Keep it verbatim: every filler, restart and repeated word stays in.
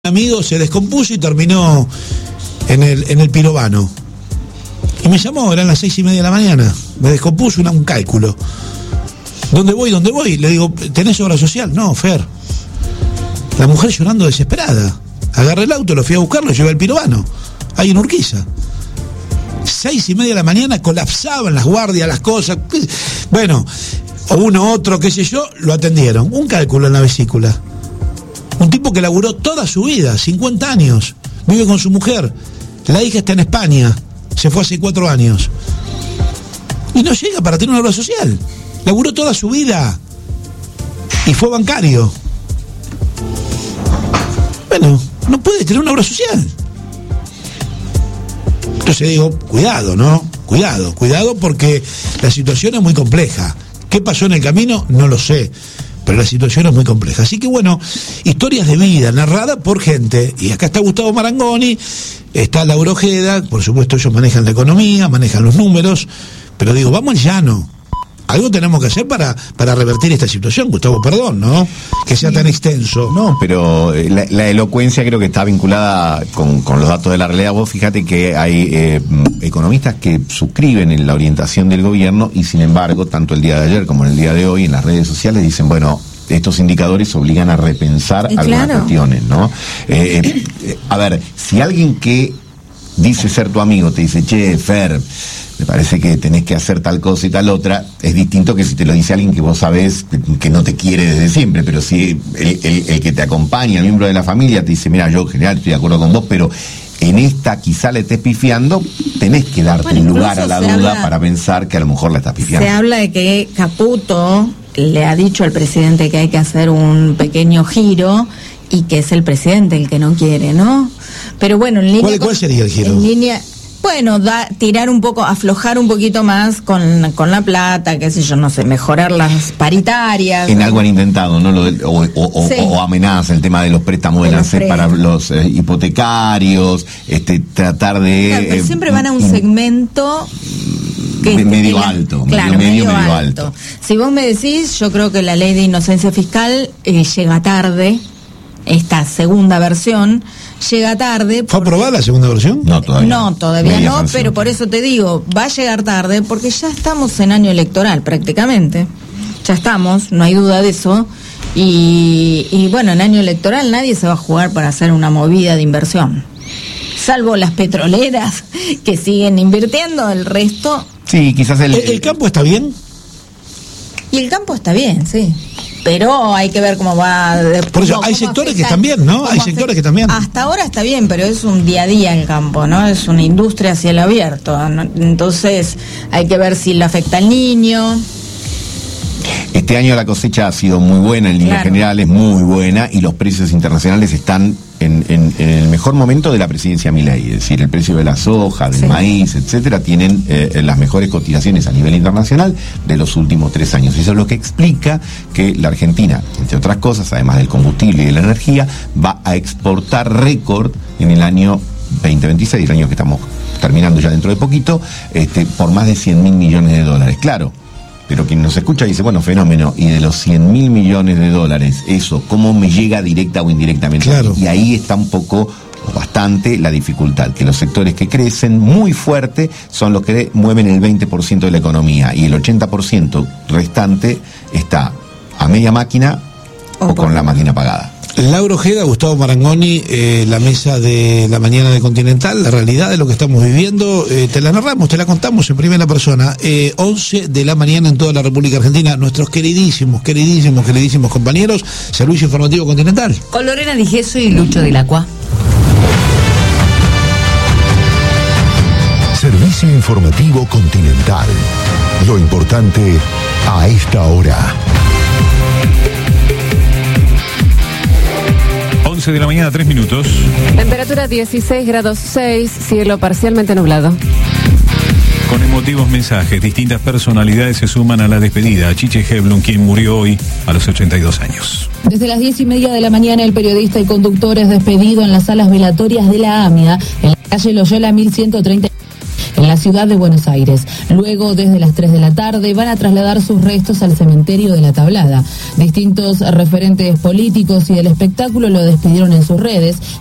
amigo se descompuso y terminó en el, en el pirobano. Y me llamó, eran las seis y media de la mañana. Me descompuso una, un cálculo. ¿Dónde voy? ¿Dónde voy? Le digo, ¿tenés obra social? No, Fer. La mujer llorando desesperada. Agarré el auto, lo fui a buscar, lo llevé al pirobano. Ahí en Urquiza. Seis y media de la mañana, colapsaban las guardias, las cosas. Bueno, uno, otro, qué sé yo, lo atendieron. Un cálculo en la vesícula. Un tipo que laburó toda su vida, cincuenta años, vive con su mujer, la hija está en España, se fue hace cuatro años, y no llega para tener una obra social, laburó toda su vida, y fue bancario. Bueno, no puede tener una obra social. Entonces digo, cuidado, ¿no? Cuidado, cuidado porque la situación es muy compleja. ¿Qué pasó en el camino? No lo sé. Pero la situación es muy compleja. Así que bueno, historias de vida narradas por gente. Y acá está Gustavo Marangoni, está Laura Ojeda, por supuesto ellos manejan la economía, manejan los números, pero digo, vamos al llano. Algo tenemos que hacer para, para revertir esta situación, Gustavo, perdón, ¿no? Que sea tan extenso. No, pero la, la elocuencia creo que está vinculada con, con los datos de la realidad. Vos fíjate que hay eh, economistas que suscriben en la orientación del gobierno y sin embargo, tanto el día de ayer como el día de hoy en las redes sociales dicen, bueno, estos indicadores obligan a repensar eh, algunas claro. cuestiones, ¿no? Eh, eh, a ver, si alguien que dice ser tu amigo te dice, che, Fer, me parece que tenés que hacer tal cosa y tal otra, es distinto que si te lo dice alguien que vos sabés que no te quiere desde siempre, pero si el, el, el que te acompaña, el miembro de la familia, te dice, mira, yo en general estoy de acuerdo con vos, pero en esta quizá le estés pifiando, tenés que darte bueno, un lugar a la duda habla, para pensar que a lo mejor la estás pifiando. Se habla de que Caputo le ha dicho al presidente que hay que hacer un pequeño giro y que es el presidente el que no quiere, ¿no? Pero bueno, en línea ¿Cuál, ¿cuál sería el giro? En línea... Bueno, da, tirar un poco, aflojar un poquito más con, con la plata, qué sé yo, no sé, mejorar las paritarias. En algo han intentado, ¿no? Lo de, o, o, sí. o, o amenaza el tema de los préstamos de, de la C E P para los eh, hipotecarios, este, tratar de... Claro, pero eh, siempre van a un in, segmento... Que, de medio que, alto, claro, medio, medio, medio, medio alto. alto. Si vos me decís, yo creo que la ley de inocencia fiscal eh, llega tarde, esta segunda versión... Llega tarde. ¿Fue aprobada la segunda versión? No, todavía no. todavía Media no, versión. Pero por eso te digo, va a llegar tarde porque ya estamos en año electoral prácticamente. Ya estamos, no hay duda de eso. Y, y bueno, en año electoral nadie se va a jugar para hacer una movida de inversión. Salvo las petroleras que siguen invirtiendo, el resto... Sí, quizás el... ¿El, el campo está bien? Y el campo está bien, sí. Pero hay que ver cómo va. Por eso, hay sectores que están bien, ¿no? Hay sectores que están bien. Hasta ahora está bien, pero es un día a día el campo, ¿no? Es una industria a cielo abierto, ¿no? Entonces, hay que ver si le afecta al niño. Este año la cosecha ha sido muy buena, en líneas claro. generales, muy buena, y los precios internacionales están en, en, en el mejor momento de la presidencia Milei, es decir, el precio de la soja, del sí. maíz, etcétera, tienen eh, las mejores cotizaciones a nivel internacional de los últimos tres años. Eso es lo que explica que la Argentina, entre otras cosas, además del combustible y de la energía, va a exportar récord en el año veinte veintiséis, el año que estamos terminando ya dentro de poquito, este, por más de cien mil millones de dólares. Claro. Pero quien nos escucha dice, bueno, fenómeno, y de los cien mil millones de dólares, eso, ¿cómo me llega directa o indirectamente? Claro. Y ahí está un poco, o bastante, la dificultad, que los sectores que crecen muy fuerte son los que mueven el veinte por ciento de la economía, y el ochenta por ciento restante está a media máquina o, o con la máquina apagada. Laura Ojeda, Gustavo Marangoni, eh, la mesa de la mañana de Continental, la realidad de lo que estamos viviendo, eh, te la narramos, te la contamos en primera persona, eh, once de la mañana en toda la República Argentina, nuestros queridísimos, queridísimos, queridísimos compañeros, Servicio Informativo Continental. Con Lorena Digeso y Lucho de la Cua. Servicio Informativo Continental, lo importante a esta hora. once de la mañana, tres minutos. Temperatura dieciséis grados seis, cielo parcialmente nublado. Con emotivos mensajes, distintas personalidades se suman a la despedida a Chiche Heblum, quien murió hoy a los ochenta y dos años. Desde las diez y media de la mañana, el periodista y conductor es despedido en las salas velatorias de la AMIA, en la calle Loyola mil ciento treinta. en la ciudad de Buenos Aires. Luego, desde las tres de la tarde, van a trasladar sus restos al cementerio de La Tablada. Distintos referentes políticos y del espectáculo lo despidieron en sus redes.